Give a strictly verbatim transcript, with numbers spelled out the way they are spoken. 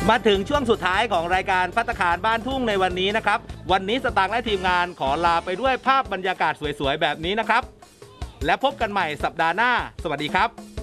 มาถึงช่วงสุดท้ายของรายการภัตตาคารบ้านทุ่งในวันนี้นะครับวันนี้สตางค์และทีมงานขอลาไปด้วยภาพบรรยากาศสวยๆแบบนี้นะครับและพบกันใหม่สัปดาห์หน้าสวัสดีครับ